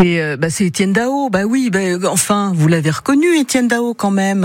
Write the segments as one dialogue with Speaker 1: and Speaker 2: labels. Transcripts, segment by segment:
Speaker 1: C'est Étienne Dao. Bah oui, enfin, vous l'avez reconnu, Étienne Dao, quand même.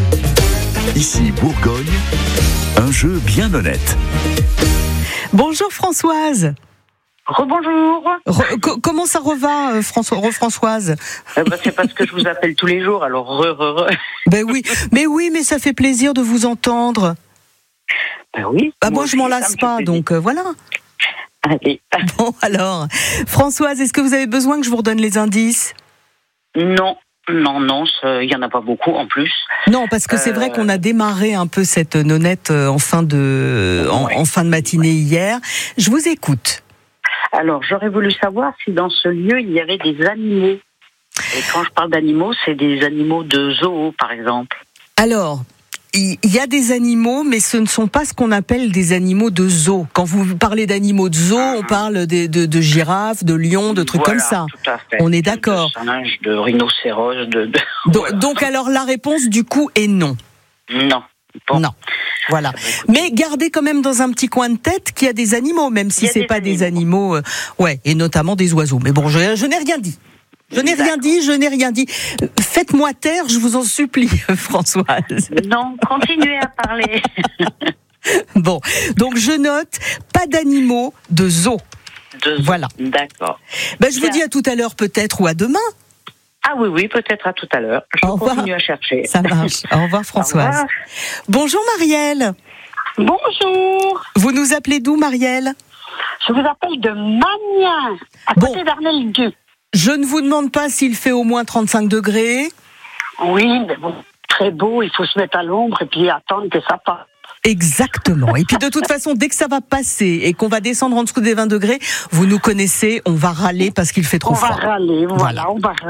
Speaker 2: Ici Bourgogne, un jeu bien honnête.
Speaker 1: Bonjour Françoise.
Speaker 3: Rebonjour.
Speaker 1: Comment ça reva, Françoise?
Speaker 3: C'est parce que je vous appelle tous les jours, alors
Speaker 1: Oui, mais ça fait plaisir de vous entendre.
Speaker 3: Oui.
Speaker 1: Moi je m'en lasse pas, donc voilà.
Speaker 3: Allez.
Speaker 1: Bon alors, Françoise, est-ce que vous avez besoin que je vous redonne les indices?
Speaker 3: Non, il y en a pas beaucoup en plus.
Speaker 1: Non, parce que c'est vrai qu'on a démarré un peu cette nonnette en fin de matinée hier. Je vous écoute.
Speaker 3: Alors, j'aurais voulu savoir si dans ce lieu, il y avait des animaux. Et quand je parle d'animaux, c'est des animaux de zoo, par exemple.
Speaker 1: Alors, il y a des animaux, mais ce ne sont pas ce qu'on appelle des animaux de zoo. Quand vous parlez d'animaux de zoo, on parle de girafes, de lions, de trucs comme ça.
Speaker 3: Tout à fait.
Speaker 1: On est d'accord.
Speaker 3: De singes, de rhinocéros,
Speaker 1: Donc alors la réponse du coup est non.
Speaker 3: Non. Bon.
Speaker 1: Non. Voilà. Mais gardez quand même dans un petit coin de tête qu'il y a des animaux, même si c'est pas des animaux, et notamment des oiseaux. Mais bon, je n'ai rien dit. Je n'ai rien dit. Faites-moi taire, je vous en supplie, Françoise.
Speaker 3: Non, continuez à parler.
Speaker 1: Bon, donc je note, pas d'animaux de zoo. Voilà.
Speaker 3: D'accord.
Speaker 1: Je vous dis à tout à l'heure peut-être ou à demain.
Speaker 3: Ah oui, peut-être à tout à l'heure. Je continue à chercher.
Speaker 1: Ça marche. Au revoir Françoise.
Speaker 3: Au revoir.
Speaker 1: Bonjour Marielle.
Speaker 4: Bonjour.
Speaker 1: Vous nous appelez d'où Marielle?
Speaker 4: Je vous appelle de Magnin, à côté d'Arnel-Duc.
Speaker 1: Je ne vous demande pas s'il fait au moins 35 degrés.
Speaker 4: Oui, mais bon, très beau, il faut se mettre à l'ombre et puis attendre que ça passe.
Speaker 1: Exactement. Et puis de toute façon, dès que ça va passer et qu'on va descendre en dessous des 20 degrés, vous nous connaissez, on va râler parce qu'il fait trop froid.
Speaker 4: On va râler, voilà.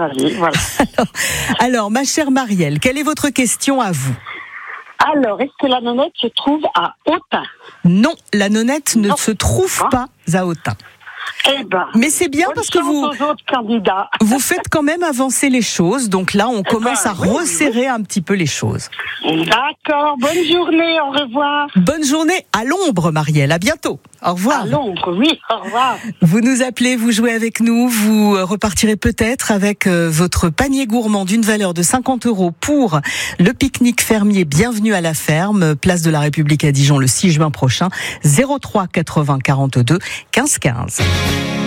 Speaker 1: Alors, ma chère Marielle, quelle est votre question à vous?
Speaker 4: Alors, est-ce que la nonnette se trouve à Autun?
Speaker 1: Non, la nonnette ne se trouve pas à Autun. Mais c'est bien parce que vous faites quand même avancer les choses. Donc là, on commence à resserrer un petit peu les choses.
Speaker 4: D'accord. Bonne journée. Au revoir.
Speaker 1: Bonne journée à l'ombre, Marielle. À bientôt. Au revoir.
Speaker 4: À l'ombre, oui. Au revoir.
Speaker 1: Vous nous appelez, vous jouez avec nous. Vous repartirez peut-être avec votre panier gourmand d'une valeur de 50 € pour le pique-nique fermier Bienvenue à la ferme, place de la République à Dijon le 6 juin prochain. 03 80 42 15 15.